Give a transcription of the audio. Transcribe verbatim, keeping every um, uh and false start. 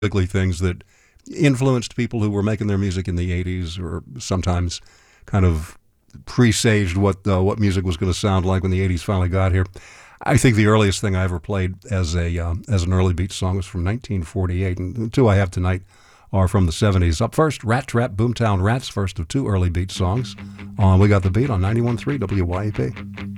specifically things that influenced people who were making their music in the eighties, or sometimes kind of presaged what uh, what music was going to sound like when the eighties finally got here. I think the earliest thing I ever played as a um, as an early beat song was from nineteen forty-eight, and the two I have tonight are from the seventies. Up first, Rat Trap, Boomtown Rats, first of two early beat songs. Uh, we got the beat on ninety-one point three W Y A P.